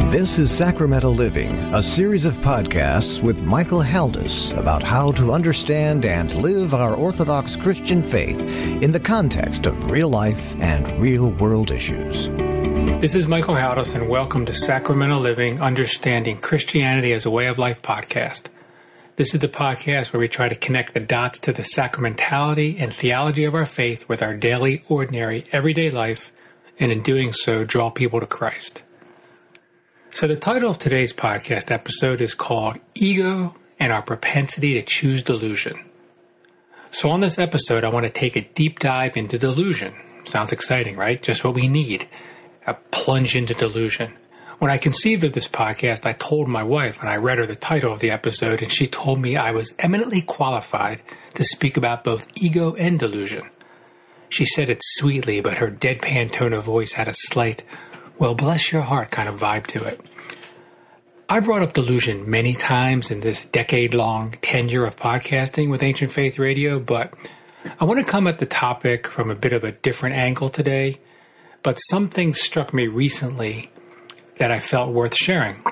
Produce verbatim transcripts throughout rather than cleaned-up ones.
This is Sacramento Living, a series of podcasts with Michael Haldis about how to understand and live our Orthodox Christian faith in the context of real life and real world issues. This is Michael Haldis, and welcome to Sacramento Living, Understanding Christianity as a Way of Life podcast. This is the podcast where we try to connect the dots to the sacramentality and theology of our faith with our daily, ordinary, everyday life, and in doing so, draw people to Christ. So the title of today's podcast episode is called Ego and Our Propensity to Choose Delusion. So on this episode, I want to take a deep dive into delusion. Sounds exciting, right? Just what we need. A plunge into delusion. When I conceived of this podcast, I told my wife, and I read her the title of the episode, and she told me I was eminently qualified to speak about both ego and delusion. She said it sweetly, but her deadpan tone of voice had a slight, well, bless your heart kind of vibe to it. I brought up delusion many times in this decade-long tenure of podcasting with Ancient Faith Radio, but I want to come at the topic from a bit of a different angle today, but something struck me recently that I felt worth sharing.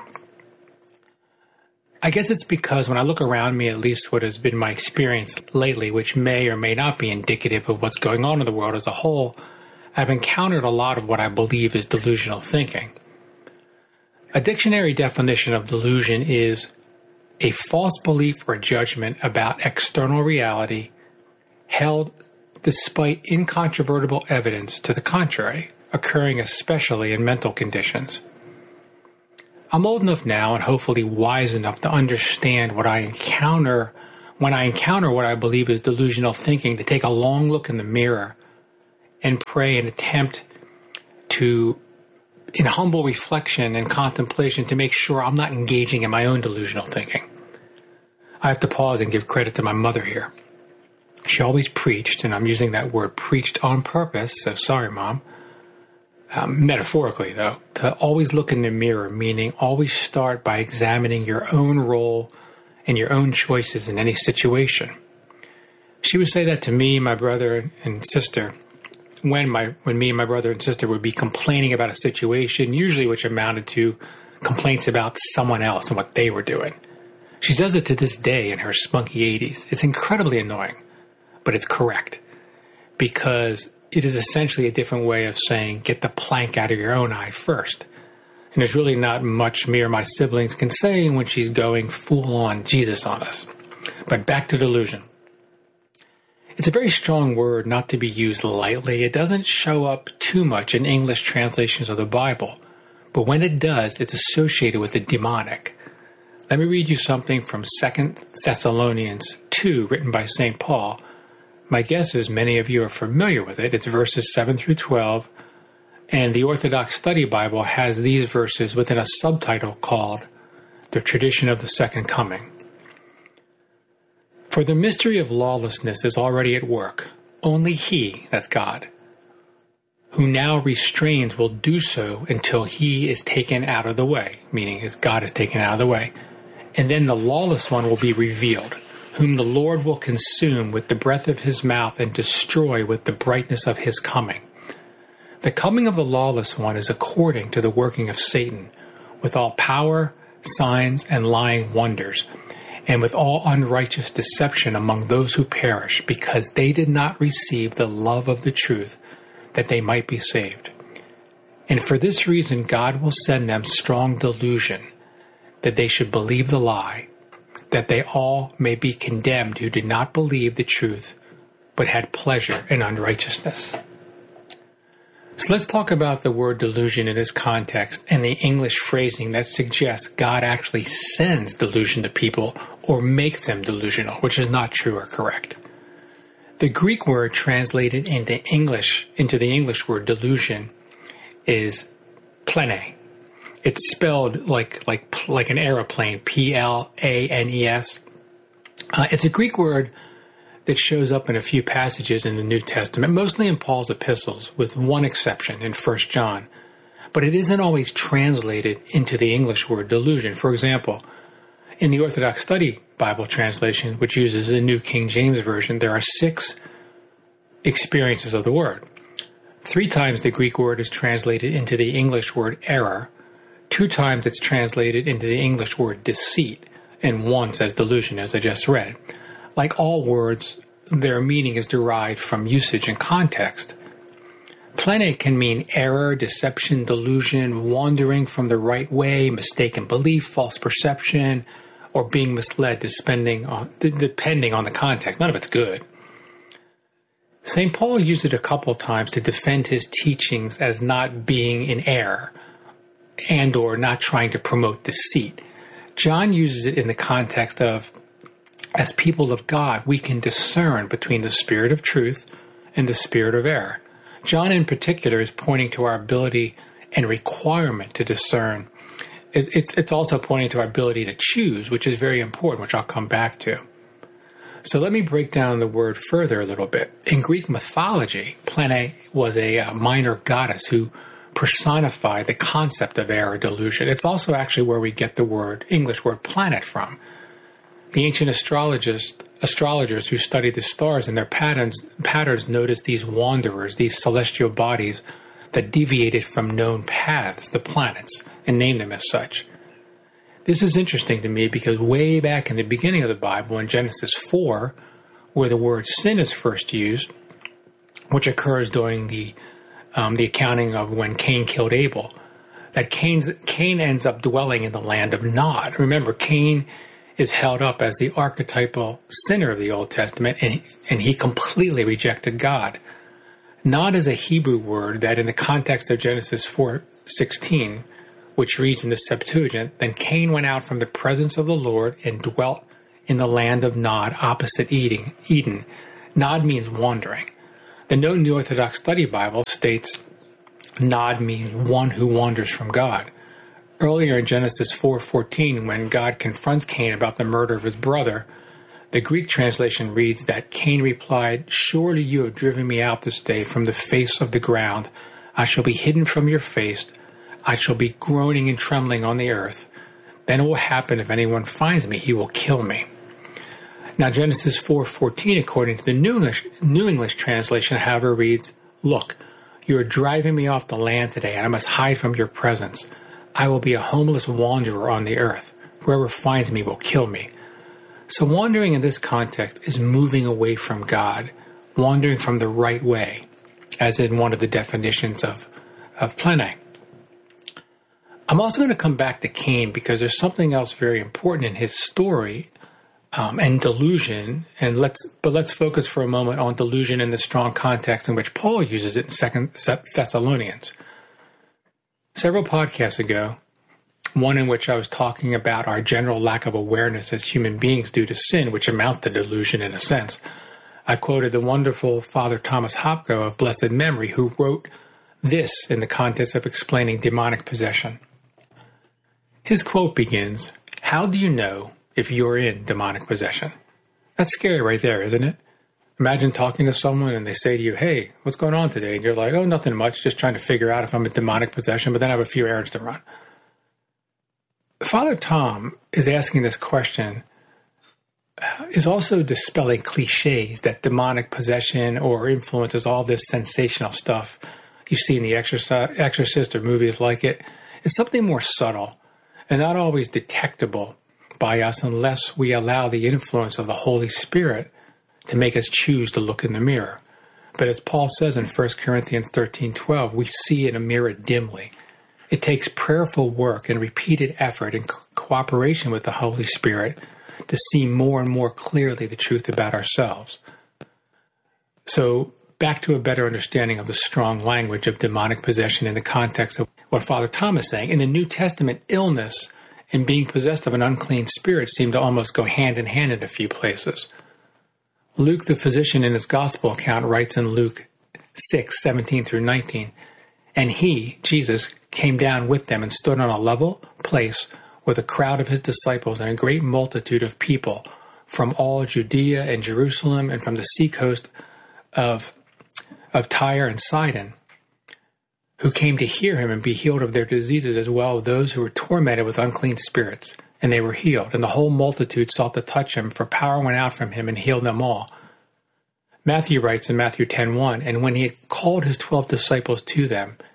I guess it's because when I look around me, at least what has been my experience lately, which may or may not be indicative of what's going on in the world as a whole, I've encountered a lot of what I believe is delusional thinking. A dictionary definition of delusion is a false belief or judgment about external reality held despite incontrovertible evidence to the contrary, occurring especially in mental conditions. I'm old enough now and hopefully wise enough to understand what I encounter when I encounter what I believe is delusional thinking, to take a long look in the mirror and pray and attempt to, in humble reflection and contemplation, to make sure I'm not engaging in my own delusional thinking. I have to pause and give credit to my mother here. She always preached, and I'm using that word preached on purpose, so sorry, Mom. Um, metaphorically, though, to always look in the mirror, meaning always start by examining your own role and your own choices in any situation. She would say that to me, my brother and sister, when my when me and my brother and sister would be complaining about a situation, usually which amounted to complaints about someone else and what they were doing. She does it to this day in her spunky eighties. It's incredibly annoying, but it's correct, because it is essentially a different way of saying, get the plank out of your own eye first. And there's really not much me or my siblings can say when she's going full-on Jesus on us. But back to delusion. It's a very strong word not to be used lightly. It doesn't show up too much in English translations of the Bible. But when it does, it's associated with the demonic. Let me read you something from Second Thessalonians two, written by Saint Paul. My guess is many of you are familiar with it. It's verses seven through twelve, and the Orthodox Study Bible has these verses within a subtitle called The Tradition of the Second Coming. For the mystery of lawlessness is already at work. Only he, that's God, who now restrains will do so until he is taken out of the way, meaning as God is taken out of the way. And then the lawless one will be revealed, whom the Lord will consume with the breath of his mouth and destroy with the brightness of his coming. The coming of the lawless one is according to the working of Satan, with all power, signs, and lying wonders, and with all unrighteous deception among those who perish, because they did not receive the love of the truth, that they might be saved. And for this reason God will send them strong delusion, that they should believe the lie, that they all may be condemned who did not believe the truth, but had pleasure in unrighteousness. So let's talk about the word delusion in this context and the English phrasing that suggests God actually sends delusion to people or makes them delusional, which is not true or correct. The Greek word translated into English, into the English word delusion, is plene. It's spelled like like like an aeroplane, P L A N E S. Uh, it's a Greek word that shows up in a few passages in the New Testament, mostly in Paul's epistles, with one exception in First John. But it isn't always translated into the English word delusion. For example, in the Orthodox Study Bible translation, which uses the New King James Version, there are six experiences of the word. Three times the Greek word is translated into the English word error, Two times it's translated into the English word deceit, and once as delusion, as I just read. Like all words, their meaning is derived from usage and context. Plene can mean error, deception, delusion, wandering from the right way, mistaken belief, false perception, or being misled depending on, depending on the context. None of it's good. Saint Paul used it a couple times to defend his teachings as not being in error and or not trying to promote deceit. John uses it in the context of, as people of God, we can discern between the spirit of truth and the spirit of error. John in particular is pointing to our ability and requirement to discern. It's, it's, it's also pointing to our ability to choose, which is very important, which I'll come back to. So let me break down the word further a little bit. In Greek mythology, Plene was a uh, minor goddess who personified the concept of error, delusion. It's also actually where we get the word, English word planet from. The ancient astrologers, astrologers who studied the stars and their patterns, patterns noticed these wanderers, these celestial bodies that deviated from known paths, the planets, and named them as such. This is interesting to me because way back in the beginning of the Bible, in Genesis four, where the word sin is first used, which occurs during the um, the accounting of when Cain killed Abel, that Cain's, Cain ends up dwelling in the land of Nod. Remember, Cain is held up as the archetypal sinner of the Old Testament, and, and he completely rejected God. Nod is a Hebrew word that in the context of Genesis four sixteen, which reads in the Septuagint, then Cain went out from the presence of the Lord and dwelt in the land of Nod opposite Eden. Nod means wandering. The No New Orthodox Study Bible states Nod means one who wanders from God. Earlier in Genesis four fourteen, when God confronts Cain about the murder of his brother, the Greek translation reads that Cain replied, "Surely you have driven me out this day from the face of the ground. I shall be hidden from your face. I shall be groaning and trembling on the earth. Then it will happen if anyone finds me, he will kill me." Now Genesis four fourteen, according to the New English, New English translation, however, reads, "Look, you are driving me off the land today, and I must hide from your presence. I will be a homeless wanderer on the earth. Whoever finds me will kill me." So wandering in this context is moving away from God, wandering from the right way, as in one of the definitions of, of Plene. I'm also going to come back to Cain because there's something else very important in his story um, and delusion. And let's, but let's focus for a moment on delusion in the strong context in which Paul uses it in Second Thessalonians. Several podcasts ago, one in which I was talking about our general lack of awareness as human beings due to sin, which amounts to delusion in a sense, I quoted the wonderful Father Thomas Hopko of blessed memory, who wrote this in the context of explaining demonic possession. His quote begins, "How do you know if you're in demonic possession?" That's scary right there, isn't it? Imagine talking to someone and they say to you, "Hey, what's going on today?" And you're like, "Oh, nothing much, just trying to figure out if I'm in demonic possession, but then I have a few errands to run." Father Tom is asking this question, is also dispelling cliches that demonic possession or influence is all this sensational stuff you see in The Exorcist or movies like it. It's something more subtle and not always detectable by us unless we allow the influence of the Holy Spirit to make us choose to look in the mirror. But as Paul says in First Corinthians thirteen twelve, we see in a mirror dimly. It takes prayerful work and repeated effort and co- cooperation with the Holy Spirit to see more and more clearly the truth about ourselves. So back to a better understanding of the strong language of demonic possession in the context of what Father Thomas is saying. In the New Testament, illness and being possessed of an unclean spirit seem to almost go hand in hand in a few places. Luke, the physician, in his gospel account writes in Luke six seventeen through nineteen, "And he, Jesus, came down with them and stood on a level place with a crowd of his disciples and a great multitude of people from all Judea and Jerusalem and from the seacoast of, of Tyre and Sidon, who came to hear him and be healed of their diseases, as well as those who were tormented with unclean spirits. And they were healed. And the whole multitude sought to touch him, for power went out from him and healed them all." Matthew writes in Matthew ten one, "And when he had called his twelve disciples to them,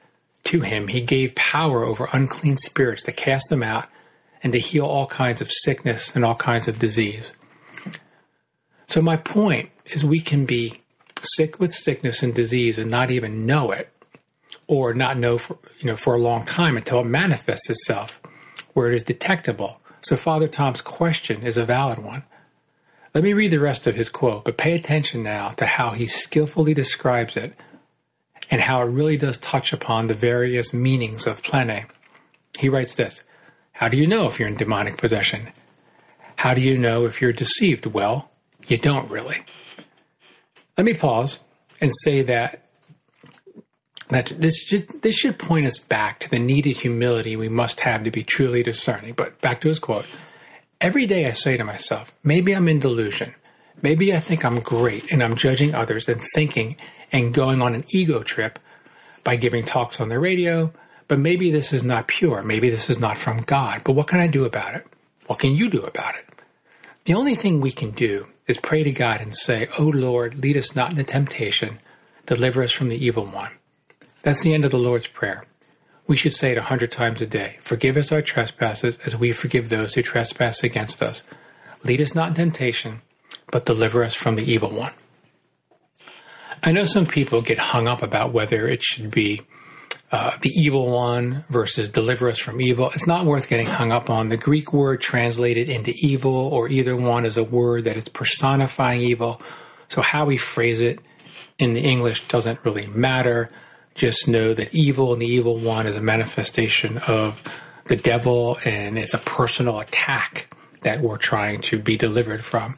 to him, he gave power over unclean spirits to cast them out and to heal all kinds of sickness and all kinds of disease. So my point is we can be sick with sickness and disease and not even know it, or not know for, you know, for a long time until it manifests itself, where it is detectable. So Father Tom's question is a valid one. Let me read the rest of his quote, but pay attention now to how he skillfully describes it and how it really does touch upon the various meanings of plene. He writes this: how do you know if you're in demonic possession? How do you know if you're deceived? Well, you don't really. Let me pause and say that, that this should, this should point us back to the needed humility we must have to be truly discerning. But back to his quote. Every day I say to myself, maybe I'm in delusion. Maybe I think I'm great and I'm judging others and thinking and going on an ego trip by giving talks on the radio, but maybe this is not pure. Maybe this is not from God. But what can I do about it? What can you do about it? The only thing we can do is pray to God and say, "Oh Lord, lead us not into temptation. Deliver us from the evil one." That's the end of the Lord's Prayer. We should say it a hundred times a day. Forgive us our trespasses as we forgive those who trespass against us. Lead us not in temptation, but deliver us from the evil one. I know some people get hung up about whether it should be uh, the evil one versus deliver us from evil. It's not worth getting hung up on. The Greek word translated into evil or either one is a word that is personifying evil. So how we phrase it in the English doesn't really matter. Just know that evil and the evil one is a manifestation of the devil, and it's a personal attack that we're trying to be delivered from.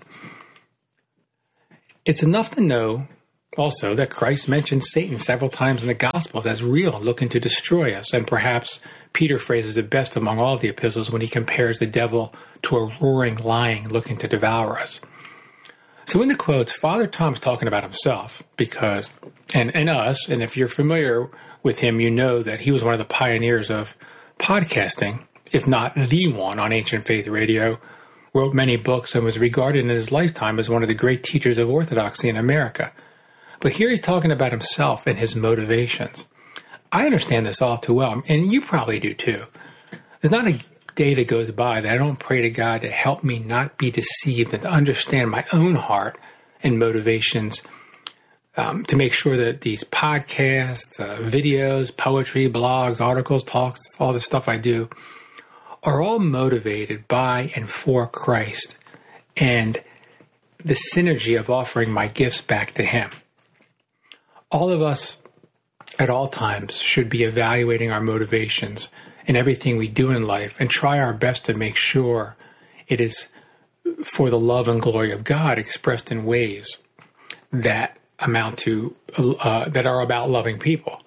It's enough to know also that Christ mentions Satan several times in the Gospels as real, looking to destroy us. And perhaps Peter phrases it best among all of the epistles when he compares the devil to a roaring lion looking to devour us. So in the quotes, Father Tom's talking about himself because, and, and us, and if you're familiar with him, you know that he was one of the pioneers of podcasting, if not the one on Ancient Faith Radio, wrote many books and was regarded in his lifetime as one of the great teachers of orthodoxy in America. But here he's talking about himself and his motivations. I understand this all too well, and you probably do too. There's not a day that goes by that I don't pray to God to help me not be deceived and to understand my own heart and motivations, um, to make sure that these podcasts, uh, videos, poetry, blogs, articles, talks, all the stuff I do are all motivated by and for Christ and the synergy of offering my gifts back to Him. All of us at all times should be evaluating our motivations in everything we do in life and try our best to make sure it is for the love and glory of God expressed in ways that amount to, uh, that are about loving people.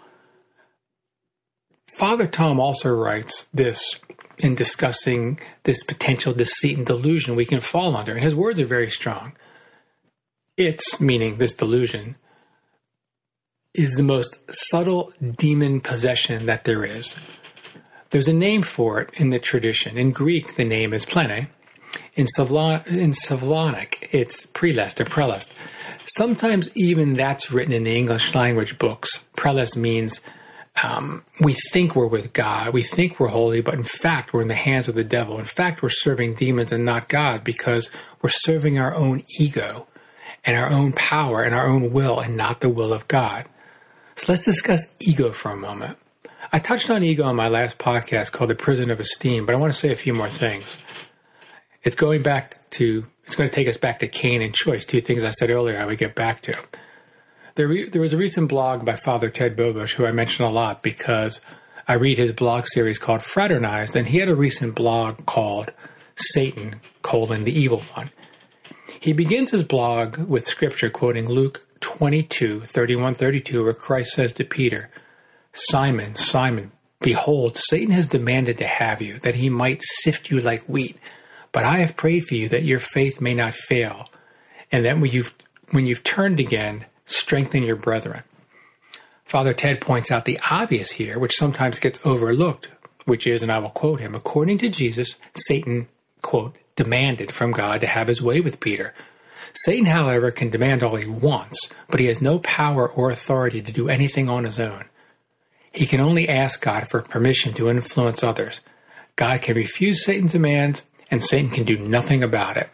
Father Tom also writes this in discussing this potential deceit and delusion we can fall under, and his words are very strong. It's, meaning this delusion, is the most subtle demon possession that there is. There's a name for it in the tradition. In Greek, the name is plene. In, Slavon- in Slavonic, it's prelest or prelest. Sometimes even that's written in the English language books. Prelest means um, we think we're with God. We think we're holy, but in fact, we're in the hands of the devil. In fact, we're serving demons and not God because we're serving our own ego and our own power and our own will and not the will of God. So let's discuss ego for a moment. I touched on ego on my last podcast called The Prison of Esteem, but I want to say a few more things. It's going back to, it's going to take us back to Cain and choice, two things I said earlier I would get back to. There, re, there was a recent blog by Father Ted Bobush, who I mention a lot because I read his blog series called Fraternized, and he had a recent blog called Satan, colon, the Evil One. He begins his blog with scripture quoting Luke twenty-two, thirty-one, thirty-two, where Christ says to Peter, Simon, Simon, behold, Satan has demanded to have you, that he might sift you like wheat. But I have prayed for you that your faith may not fail, and that when you've, when you've turned again, strengthen your brethren. Father Ted points out the obvious here, which sometimes gets overlooked, which is, and I will quote him, according to Jesus, Satan, quote, demanded from God to have his way with Peter. Satan, however, can demand all he wants, but he has no power or authority to do anything on his own. He can only ask God for permission to influence others. God can refuse Satan's demands, and Satan can do nothing about it.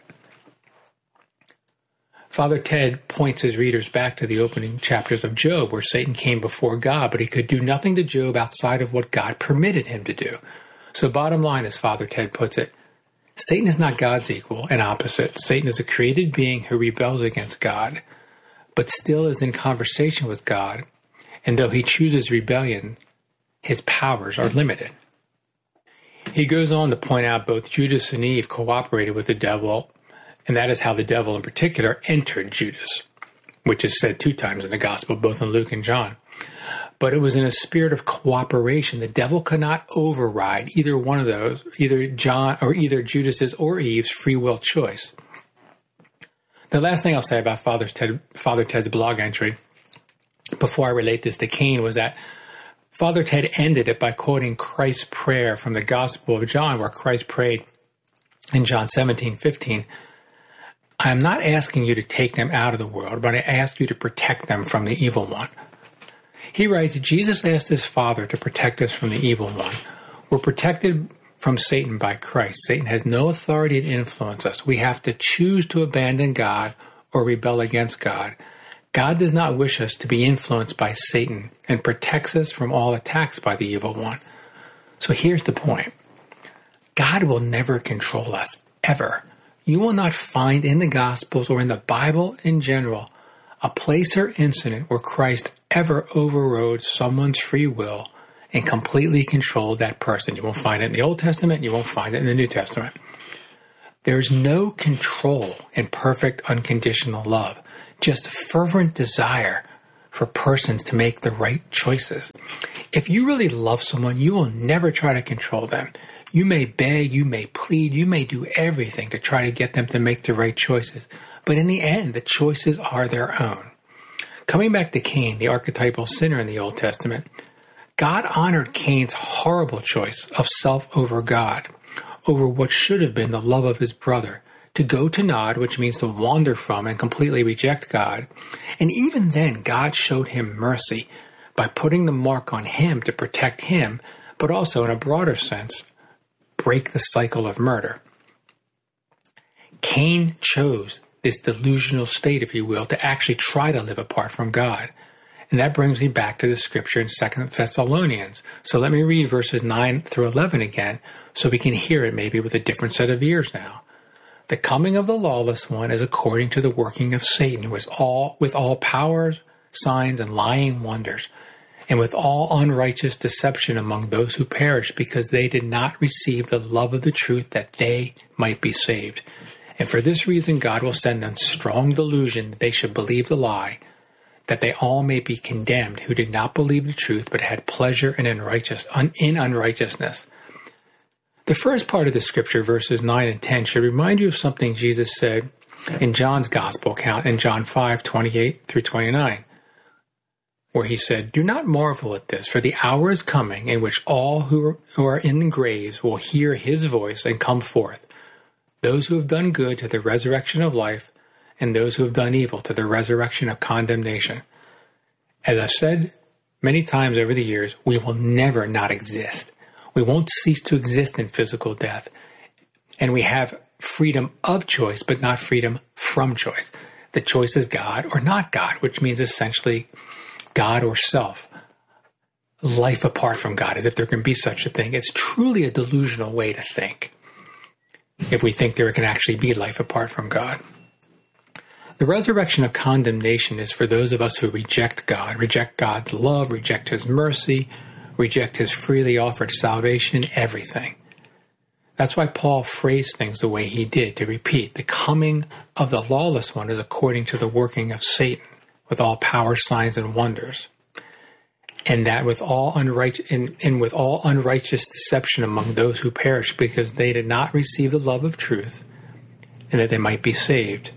Father Ted points his readers back to the opening chapters of Job, where Satan came before God, but he could do nothing to Job outside of what God permitted him to do. So bottom line, as Father Ted puts it, Satan is not God's equal and opposite. Satan is a created being who rebels against God, but still is in conversation with God, and though he chooses rebellion, his powers are limited. He goes on to point out both Judas and Eve cooperated with the devil, and that is how the devil in particular entered Judas, which is said two times in the gospel, both in Luke and John. But it was in a spirit of cooperation. The devil could not override either one of those, either John or either Judas's or Eve's free will choice. The last thing I'll say about Father, Ted, Father Ted's blog entry, before I relate this to Cain, was that Father Ted ended it by quoting Christ's prayer from the Gospel of John, where Christ prayed in John seventeen fifteen, I am not asking you to take them out of the world, but I ask you to protect them from the evil one. He writes, Jesus asked his Father to protect us from the evil one. We're protected from Satan by Christ. Satan has no authority to influence us. We have to choose to abandon God or rebel against God. God does not wish us to be influenced by Satan and protects us from all attacks by the evil one. So here's the point. God will never control us, ever. You will not find in the Gospels or in the Bible in general a place or incident where Christ ever overrode someone's free will and completely controlled that person. You won't find it in the Old Testament, you won't find it in the New Testament. There's no control in perfect unconditional love, just fervent desire for persons to make the right choices. If you really love someone, you will never try to control them. You may beg, you may plead, you may do everything to try to get them to make the right choices. But in the end, the choices are their own. Coming back to Cain, the archetypal sinner in the Old Testament, God honored Cain's horrible choice of self over God, over what should have been the love of his brother, to go to Nod, which means to wander from and completely reject God. And even then, God showed him mercy by putting the mark on him to protect him, but also in a broader sense, break the cycle of murder. Cain chose this delusional state, if you will, to actually try to live apart from God. And that brings me back to the scripture in Second Thessalonians. So let me read verses nine through eleven again, so we can hear it maybe with a different set of ears now. The coming of the lawless one is according to the working of Satan, with all, with all powers, signs, and lying wonders, and with all unrighteous deception among those who perish, because they did not receive the love of the truth that they might be saved. And for this reason God will send them strong delusion that they should believe the lie, that they all may be condemned who did not believe the truth but had pleasure in, unrighteous, in unrighteousness. The first part of the scripture, verses nine and ten, should remind you of something Jesus said in John's gospel account in John five, twenty-eight through twenty-nine, where he said, Do not marvel at this, for the hour is coming in which all who are in the graves will hear his voice and come forth, those who have done good to the resurrection of life, and those who have done evil to the resurrection of condemnation. As I've said many times over the years, we will never not exist. We won't cease to exist in physical death. And we have freedom of choice, but not freedom from choice. The choice is God or not God, which means essentially God or self. Life apart from God, as if there can be such a thing. It's truly a delusional way to think, if we think there can actually be life apart from God. The resurrection of condemnation is for those of us who reject God, reject God's love, reject his mercy, reject his freely offered salvation, everything. That's why Paul phrased things the way he did, to repeat, the coming of the lawless one is according to the working of Satan, with all power, signs, and wonders, and that with all unrighteous and, and with all unrighteous deception among those who perish, because they did not receive the love of truth, and that they might be saved.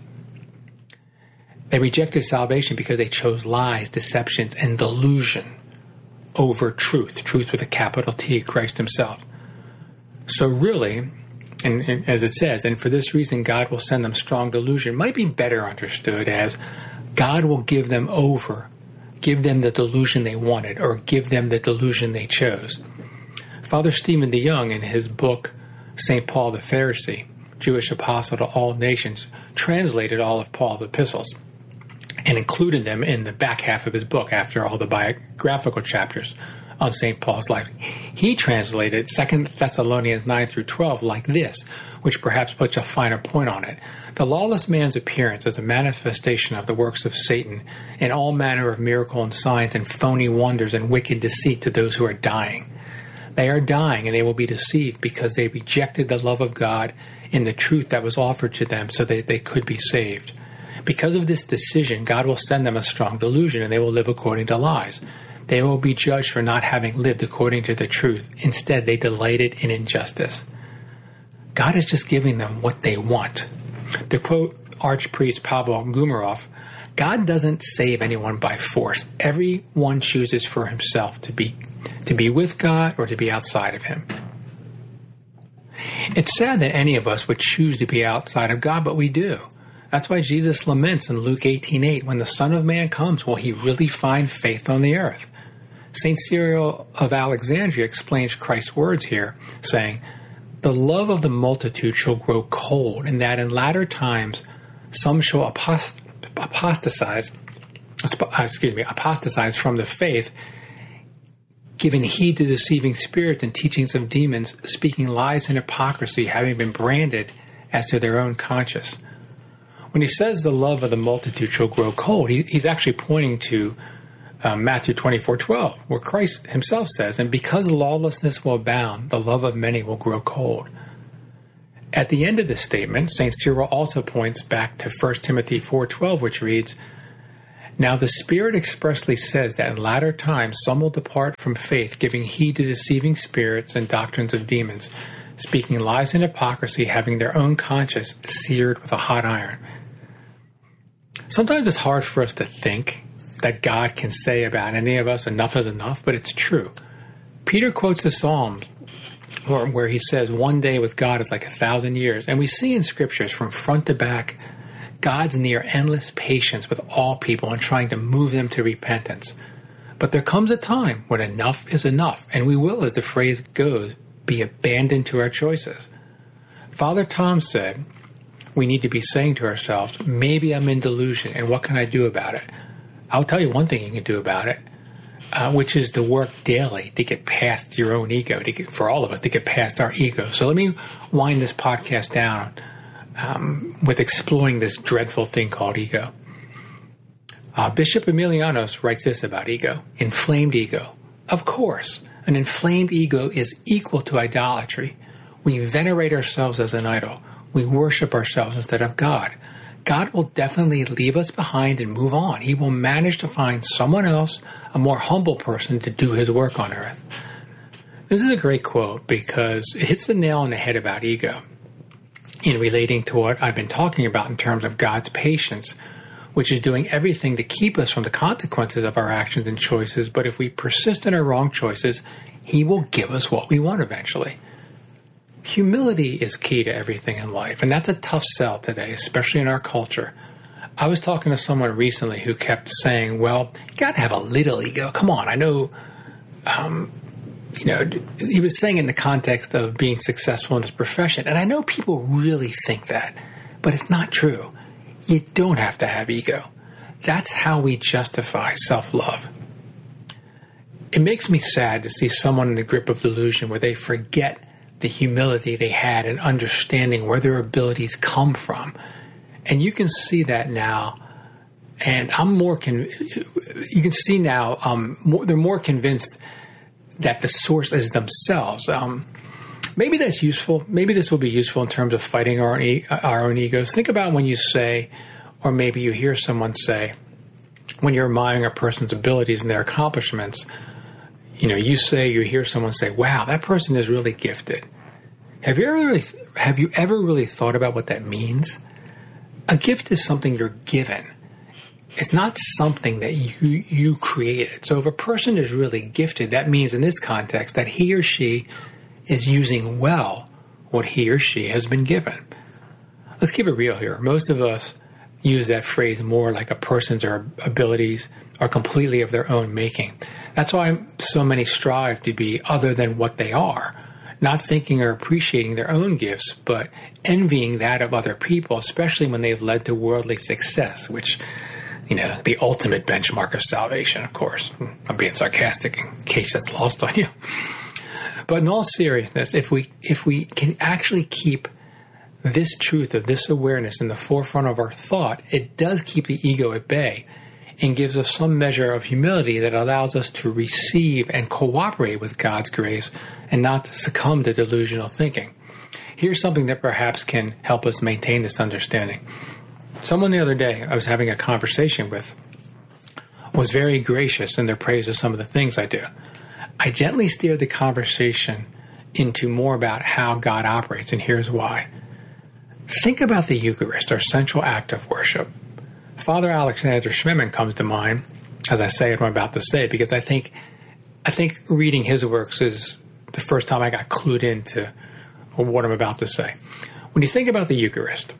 They rejected salvation because they chose lies, deceptions, and delusion over truth, truth with a capital T, Christ himself. So really, and, and as it says, and for this reason God will send them strong delusion, might be better understood as God will give them over give them the delusion they wanted or give them the delusion they chose. Father Stephen DeYoung, in his book, Saint Paul the Pharisee, Jewish Apostle to All Nations, translated all of Paul's epistles and included them in the back half of his book after all the biographical chapters on Saint Paul's life. He translated Second Thessalonians nine through twelve like this, which perhaps puts a finer point on it. The lawless man's appearance is a manifestation of the works of Satan in all manner of miracle and signs and phony wonders and wicked deceit to those who are dying. They are dying, and they will be deceived because they rejected the love of God in the truth that was offered to them so that they could be saved. Because of this decision, God will send them a strong delusion, and they will live according to lies. They will be judged for not having lived according to the truth. Instead, they delighted in injustice. God is just giving them what they want. To quote Archpriest Pavel Gumarov, God doesn't save anyone by force. Everyone chooses for himself to be to be with God or to be outside of him. It's sad that any of us would choose to be outside of God, but we do. That's why Jesus laments in Luke eighteen eight, when the Son of Man comes, will he really find faith on the earth? Saint Cyril of Alexandria explains Christ's words here, saying, the love of the multitude shall grow cold, and that in latter times some shall apost- apostatize, excuse me, apostatize from the faith, giving heed to deceiving spirits and teachings of demons, speaking lies and hypocrisy, having been branded as to their own conscience. When he says the love of the multitude shall grow cold, he, he's actually pointing to um, Matthew twenty-four twelve, where Christ himself says, and because lawlessness will abound, the love of many will grow cold. At the end of this statement, Saint Cyril also points back to First Timothy four twelve, which reads, now the Spirit expressly says that in latter times some will depart from faith, giving heed to deceiving spirits and doctrines of demons, speaking lies and hypocrisy, having their own conscience seared with a hot iron. Sometimes it's hard for us to think that God can say about any of us, enough is enough, but it's true. Peter quotes the Psalms where he says, one day with God is like a thousand years. And we see in scriptures from front to back, God's near endless patience with all people and trying to move them to repentance. But there comes a time when enough is enough, and we will, as the phrase goes, be abandoned to our choices. Father Tom said, we need to be saying to ourselves, maybe I'm in delusion, and what can I do about it? I'll tell you one thing you can do about it, uh, which is to work daily to get past your own ego, to get, for all of us, to get past our ego. So let me wind this podcast down um, with exploring this dreadful thing called ego. Uh, Bishop Emilianos writes this about ego, inflamed ego. Of course, an inflamed ego is equal to idolatry. We venerate ourselves as an idol. We worship ourselves instead of God. God will definitely leave us behind and move on. He will manage to find someone else, a more humble person, to do his work on earth. This is a great quote because it hits the nail on the head about ego in relating to what I've been talking about in terms of God's patience, which is doing everything to keep us from the consequences of our actions and choices. But if we persist in our wrong choices, he will give us what we want eventually. Humility is key to everything in life, and that's a tough sell today, especially in our culture. I was talking to someone recently who kept saying, well, you got to have a little ego. Come on, I know, um, you know, he was saying in the context of being successful in his profession, and I know people really think that, but it's not true. You don't have to have ego. That's how we justify self-love. It makes me sad to see someone in the grip of delusion where they forget the humility they had in understanding where their abilities come from. And you can see that now. And I'm more, con- you can see now, um, more, they're more convinced that the source is themselves. Um, maybe that's useful. Maybe this will be useful in terms of fighting our own, e- our own egos. Think about when you say, or maybe you hear someone say, when you're admiring a person's abilities and their accomplishments, you know, you say, you hear someone say, wow, that person is really gifted. Have you ever really, have you ever really thought about what that means? A gift is something you're given. It's not something that you, you created. So if a person is really gifted, that means in this context that he or she is using well what he or she has been given. Let's keep it real here. Most of us use that phrase more like a person's or abilities are completely of their own making. That's why so many strive to be other than what they are, not thinking or appreciating their own gifts, but envying that of other people, especially when they've led to worldly success, which, you know, the ultimate benchmark of salvation, of course. I'm being sarcastic in case that's lost on you. But in all seriousness, if we if we can actually keep this truth of this awareness in the forefront of our thought, it does keep the ego at bay and gives us some measure of humility that allows us to receive and cooperate with God's grace and not to succumb to delusional thinking. Here's something that perhaps can help us maintain this understanding. Someone the other day I was having a conversation with was very gracious in their praise of some of the things I do. I gently steered the conversation into more about how God operates, and here's why. Think about the Eucharist, our central act of worship. Father Alexander Schmemann comes to mind as I say what I'm about to say, because I think I think reading his works is the first time I got clued into what I'm about to say. When you think about the Eucharist,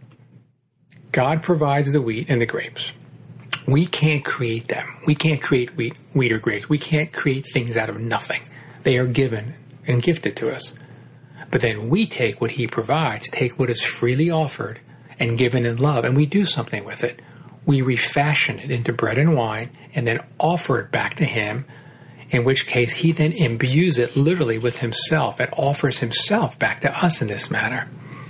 God provides the wheat and the grapes. We can't create them. We can't create wheat, wheat or grapes. We can't create things out of nothing. They are given and gifted to us. But then we take what he provides, take what is freely offered and given in love, and we do something with it. We refashion it into bread and wine and then offer it back to him, in which case he then imbues it literally with himself and offers himself back to us in this manner.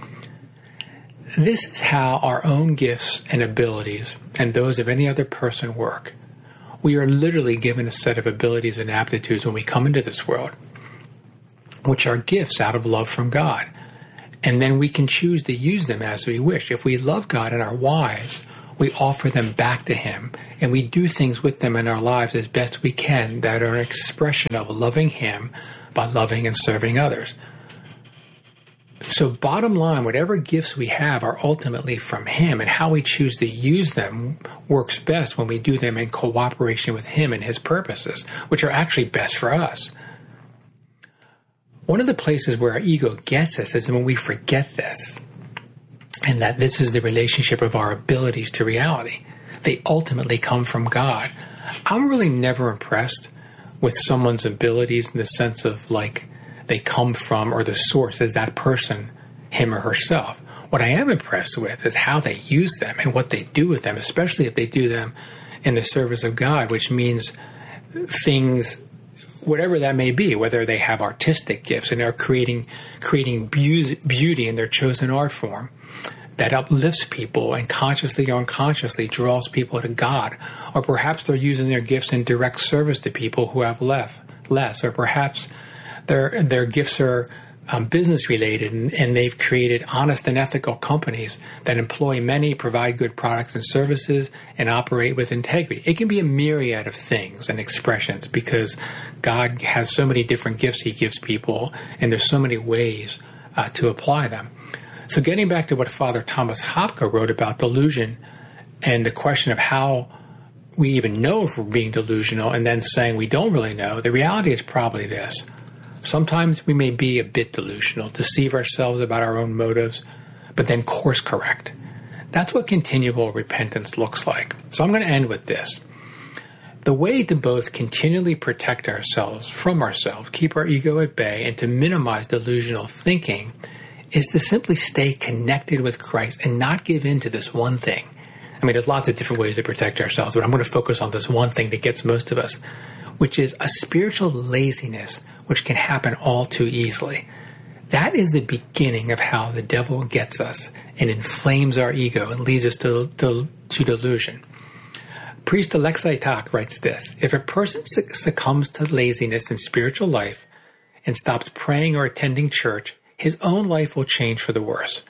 This is how our own gifts and abilities and those of any other person work. We are literally given a set of abilities and aptitudes when we come into this world, which are gifts out of love from God. And then we can choose to use them as we wish. If we love God and are wise, we offer them back to him, and we do things with them in our lives as best we can that are an expression of loving him by loving and serving others. So bottom line, whatever gifts we have are ultimately from him, and how we choose to use them works best when we do them in cooperation with him and his purposes, which are actually best for us. One of the places where our ego gets us is when we forget this, and that this is the relationship of our abilities to reality. They ultimately come from God. I'm really never impressed with someone's abilities in the sense of like they come from, or the source is that person, him or herself. What I am impressed with is how they use them and what they do with them, especially if they do them in the service of God, which means things, whatever that may be, whether they have artistic gifts and are creating creating beauty in their chosen art form that uplifts people and consciously or unconsciously draws people to God, or perhaps they're using their gifts in direct service to people who have left, less, or perhaps their their gifts are um, business related, and, and they've created honest and ethical companies that employ many, provide good products and services, and operate with integrity. It can be a myriad of things and expressions because God has so many different gifts he gives people, and there's so many ways uh, to apply them. So getting back to what Father Thomas Hopka wrote about delusion and the question of how we even know if we're being delusional, and then saying we don't really know, the reality is probably this. Sometimes we may be a bit delusional, deceive ourselves about our own motives, but then course correct. That's what continual repentance looks like. So I'm going to end with this. The way to both continually protect ourselves from ourselves, keep our ego at bay, and to minimize delusional thinking is to simply stay connected with Christ and not give in to this one thing. I mean, there's lots of different ways to protect ourselves, but I'm going to focus on this one thing that gets most of us, which is a spiritual laziness which can happen all too easily. That is the beginning of how the devil gets us and inflames our ego and leads us to, to, to delusion. Priest Alexei Tak writes this: if a person succumbs to laziness in spiritual life and stops praying or attending church, his own life will change for the worse.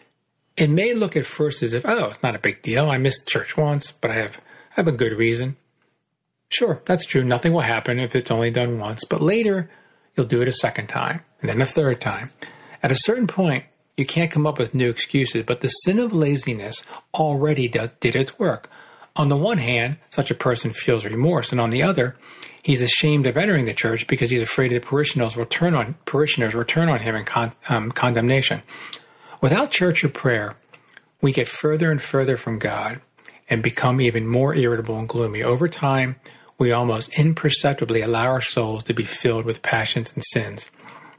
It may look at first as if, oh, it's not a big deal. I missed church once, but I have, I have a good reason. Sure, that's true. Nothing will happen if it's only done once. But later, you'll do it a second time, and then a third time. At a certain point, you can't come up with new excuses, but the sin of laziness already do, did its work. On the one hand, such a person feels remorse, and on the other, he's ashamed of entering the church because he's afraid the parishioners will turn on, parishioners will turn on him in con, um, condemnation. Without church or prayer, we get further and further from God and become even more irritable and gloomy. Over time, we almost imperceptibly allow our souls to be filled with passions and sins.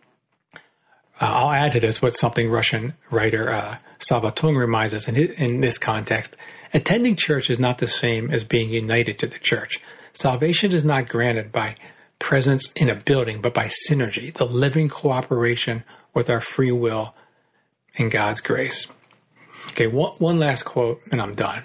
Uh, I'll add to this what something Russian writer uh, Sava Tung reminds us in, his, in this context. Attending church is not the same as being united to the church. Salvation is not granted by presence in a building, but by synergy, the living cooperation with our free will and God's grace. Okay, one, one last quote, and I'm done.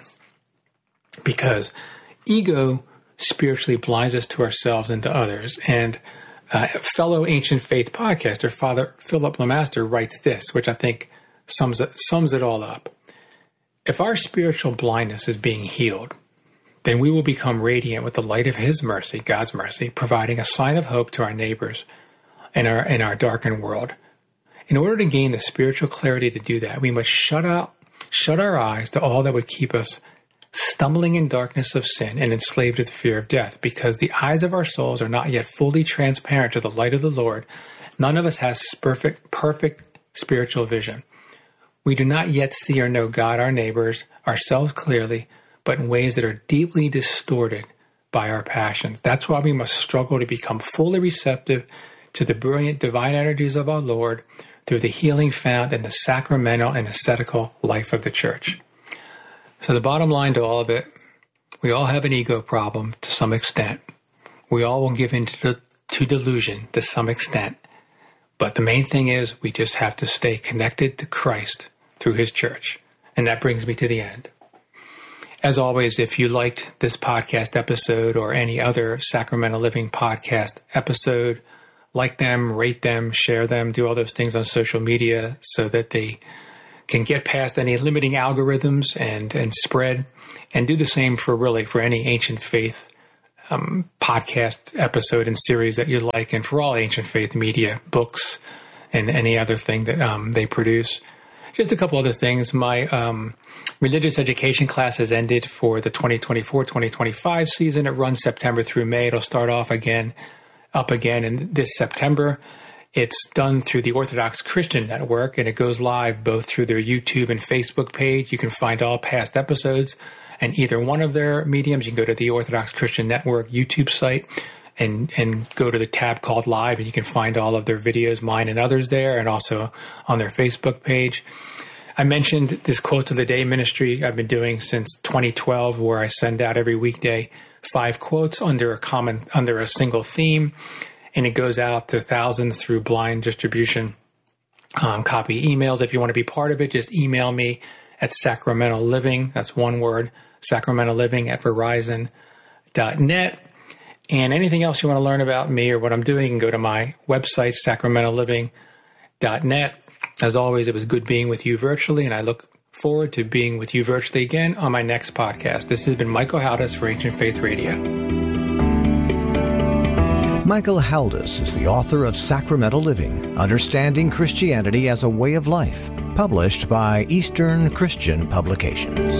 Because ego spiritually blinds us to ourselves and to others. And uh, fellow Ancient Faith podcaster, Father Philip Lemaster, writes this, which I think sums it, sums it all up. If our spiritual blindness is being healed, then we will become radiant with the light of His mercy, God's mercy, providing a sign of hope to our neighbors in our, in our darkened world. In order to gain the spiritual clarity to do that, we must shut out, shut our eyes to all that would keep us stumbling in darkness of sin and enslaved to the fear of death. Because the eyes of our souls are not yet fully transparent to the light of the Lord, none of us has perfect, perfect spiritual vision. We do not yet see or know God, our neighbors, ourselves clearly, but in ways that are deeply distorted by our passions. That's why we must struggle to become fully receptive to the brilliant divine energies of our Lord through the healing found in the sacramental and ascetical life of the church. So the bottom line to all of it, we all have an ego problem to some extent. We all will give in to, to delusion to some extent. But the main thing is we just have to stay connected to Christ through His church. And that brings me to the end. As always, if you liked this podcast episode or any other Sacramental Living podcast episode, like them, rate them, share them, do all those things on social media so that they can get past any limiting algorithms and, and spread. And do the same for really for any Ancient Faith um, podcast episode and series that you like, and for all Ancient Faith media, books, and any other thing that um, they produce. Just a couple other things. My um, religious education class has ended for the twenty twenty-four twenty twenty-five season. It runs September through May. It'll start off again, up again in this September. It's done through the Orthodox Christian Network, and it goes live both through their YouTube and Facebook page. You can find all past episodes and either one of their mediums. You can go to the Orthodox Christian Network YouTube site and, and go to the tab called Live, and you can find all of their videos, mine and others there, and also on their Facebook page. I mentioned this Quotes of the Day ministry I've been doing since twenty twelve, where I send out every weekday five quotes under a common, under a single theme. And it goes out to thousands through blind distribution um, copy emails. If you want to be part of it, just email me at Sacramental Living. That's one word, Sacramental Living at Verizon dot net. And anything else you want to learn about me or what I'm doing, you can go to my website, Sacramental Living dot net. As always, it was good being with you virtually, and I look forward to being with you virtually again on my next podcast. This has been Michael Haldus for Ancient Faith Radio. Michael Haldus is the author of Sacramental Living, Understanding Christianity as a Way of Life, published by Eastern Christian Publications.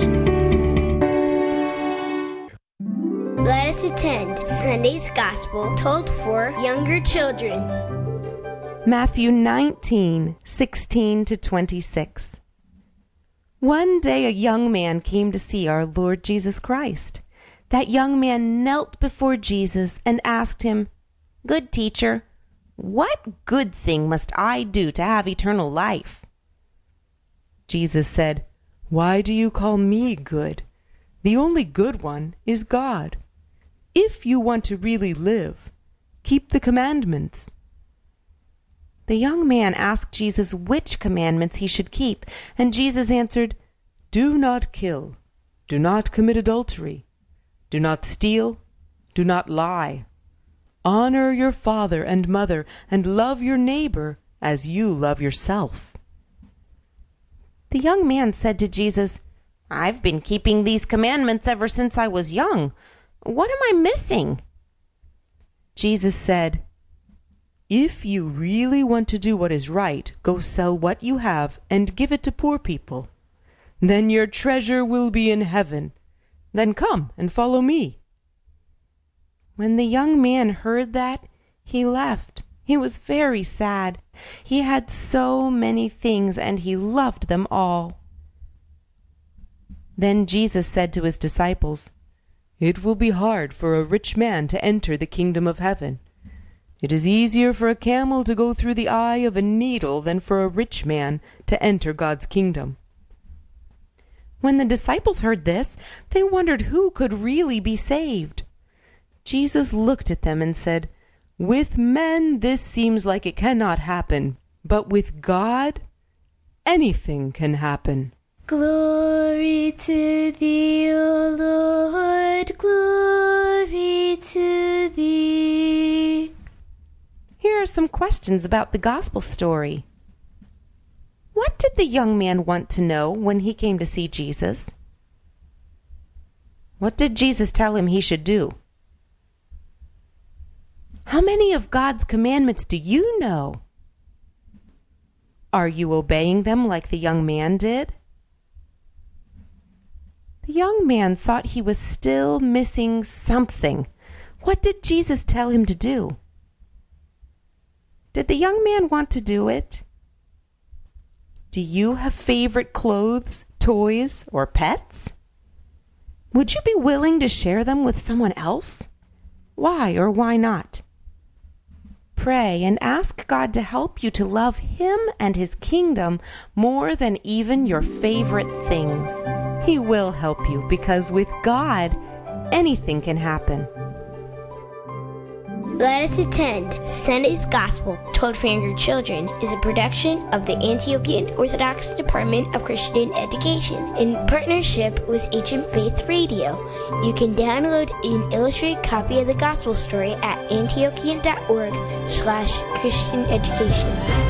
Let us attend Sunday's Gospel told for younger children. Matthew nineteen, sixteen to twenty-six. One day a young man came to see our Lord Jesus Christ. That young man knelt before Jesus and asked him, "Good teacher, what good thing must I do to have eternal life?" Jesus said, "Why do you call me good? The only good one is God. If you want to really live, keep the commandments." The young man asked Jesus which commandments he should keep, and Jesus answered, "Do not kill, do not commit adultery, do not steal, do not lie. Honor your father and mother, and love your neighbor as you love yourself." The young man said to Jesus, "I've been keeping these commandments ever since I was young. What am I missing?" Jesus said, "If you really want to do what is right, go sell what you have and give it to poor people. Then your treasure will be in heaven. Then come and follow me." When the young man heard that, he left. He was very sad. He had so many things, and he loved them all. Then Jesus said to his disciples, "It will be hard for a rich man to enter the kingdom of heaven. It is easier for a camel to go through the eye of a needle than for a rich man to enter God's kingdom." When the disciples heard this, they wondered who could really be saved. Jesus looked at them and said, "With men this seems like it cannot happen, but with God anything can happen." Glory to thee, O Lord, glory to thee. Here are some questions about the gospel story. What did the young man want to know when he came to see Jesus? What did Jesus tell him he should do? How many of God's commandments do you know? Are you obeying them like the young man did? The young man thought he was still missing something. What did Jesus tell him to do? Did the young man want to do it? Do you have favorite clothes, toys, or pets? Would you be willing to share them with someone else? Why or why not? Pray and ask God to help you to love Him and His kingdom more than even your favorite things. He will help you because with God, anything can happen. Let Us Attend Sunday's Gospel Told for Younger Children is a production of the Antiochian Orthodox Department of Christian Education in partnership with H M Faith Radio. You can download an illustrated copy of the Gospel story at antiochian dot org slash Christian Education.